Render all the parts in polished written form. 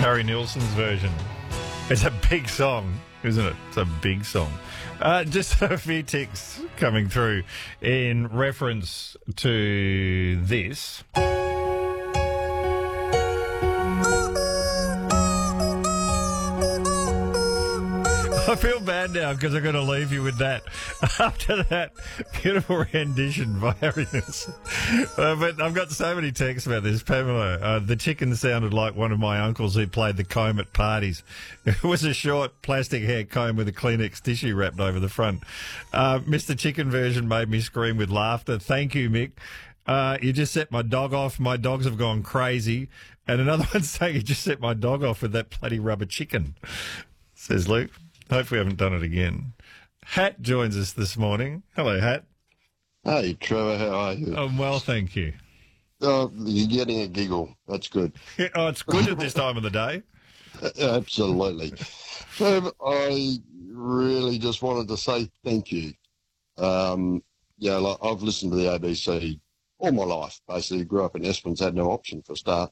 Harry Nilsson's version. It's a big song, isn't it? It's a big song. Just a few ticks coming through in reference to this. I feel bad now because I'm going to leave you with that after that beautiful rendition by Harry Nilsson. But I've got so many texts about this. Pamela, the chicken sounded like one of my uncles who played the comb at parties. It was a short plastic hair comb with a Kleenex tissue wrapped over the front. Mr. Chicken version made me scream with laughter. Thank you, Mick. You just set my dog off. My dogs have gone crazy. And another one saying you just set my dog off with that bloody rubber chicken, says Luke. Hope we haven't done it again. Hat joins us this morning. Hello, Hat. Hey, Trevor, how are you? I'm well, thank you. Oh, you're getting a giggle. That's good. Oh, it's good at this time of the day. Absolutely. Trevor, I really just wanted to say thank you. I've listened to the ABC all my life. Basically, grew up in Esperance, had no option for a start.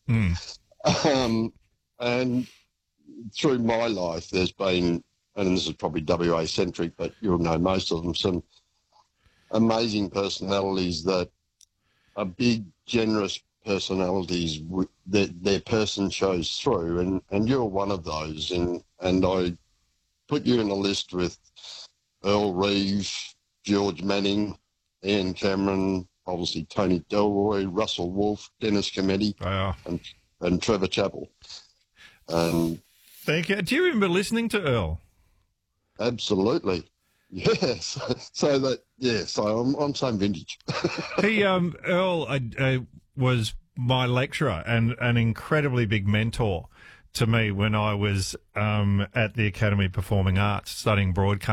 And through my life, there's been, and this is probably WA-centric, but you'll know most of them, some amazing personalities that are big, generous personalities that their person shows through, and you're one of those. And I put you in a list with Earl Reeve, George Manning, Ian Cameron, obviously Tony Delroy, Russell Wolfe, Dennis Cometti, and Trevor Chappell. And thank you. Do you remember listening to Earl? Absolutely. Yes. So I'm same vintage. He, Earl, was my lecturer and an incredibly big mentor to me when I was at the Academy of Performing Arts studying broadcasting.